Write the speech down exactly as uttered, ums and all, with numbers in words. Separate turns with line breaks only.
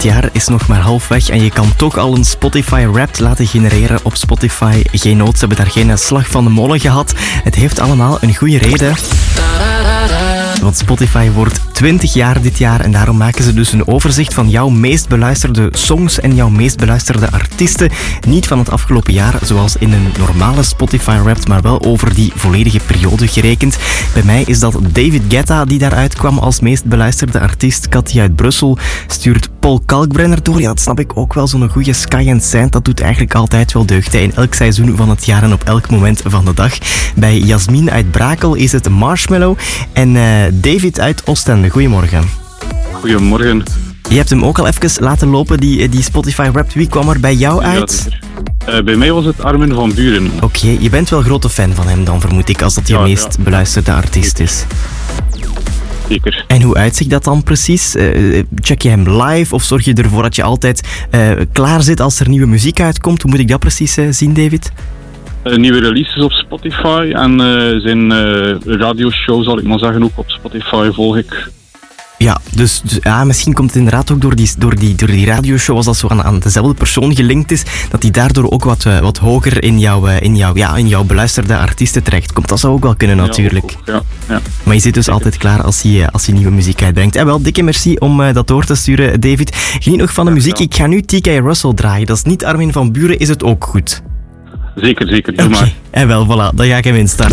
jaar is nog maar halfweg en je kan toch al een Spotify-rap laten genereren op Spotify. Geen nood, ze hebben daar geen slag van de molen gehad. Het heeft allemaal een goede reden. Want Spotify wordt twintig jaar dit jaar en daarom maken ze dus een overzicht van jouw meest beluisterde songs en jouw meest beluisterde artiesten. Niet van het afgelopen jaar, zoals in een normale Spotify-rap, maar wel over die volledige periode gerekend. Bij mij is dat David Guetta die daaruit kwam als meest beluisterde artiest. Katja uit Brussel stuurt Paul Kalkbrenner door. Ja, dat snap ik ook wel, zo'n goede Sky and Sand. Dat doet eigenlijk altijd wel deugd, hè, in elk seizoen van het jaar en op elk moment van de dag. Bij Jasmin uit Brakel is het Marshmallow. En uh, David uit Oostende, goedemorgen.
Goedemorgen.
Je hebt hem ook al even laten lopen, die, die Spotify-rap. Wie kwam er bij jou uit?
Ja, uh, bij mij was het Armin van Buuren.
Oké, okay, je bent wel grote fan van hem dan, vermoed ik, als dat je ja, meest ja. beluisterde artiest is.
Zeker.
En hoe uitziet dat dan precies? Uh, check je hem live of zorg je ervoor dat je altijd uh, klaar zit als er nieuwe muziek uitkomt? Hoe moet ik dat precies uh, zien, David?
Uh, nieuwe releases op Spotify en uh, zijn uh, radioshow, zal ik maar zeggen, ook op Spotify volg ik.
Ja, dus, dus ja, misschien komt het inderdaad ook door die, door die, door die radioshow, als dat zo aan, aan dezelfde persoon gelinkt is, dat die daardoor ook wat, uh, wat hoger in jouw, uh, in, jouw, ja, in jouw beluisterde artiesten terechtkomt. Dat zou ook wel kunnen, natuurlijk.
Ja, ook, ja, ja.
Maar je zit dus altijd klaar als je, als je nieuwe muziek uitbrengt. En wel, dikke merci om uh, dat door te sturen, David. Geniet nog van de muziek. Ik ga nu T K Russell draaien. Dat is niet Armin van Buuren, is het ook goed?
Zeker, zeker. Doe
okay.
maar.
En wel, voilà, dan ga ik hem instarten.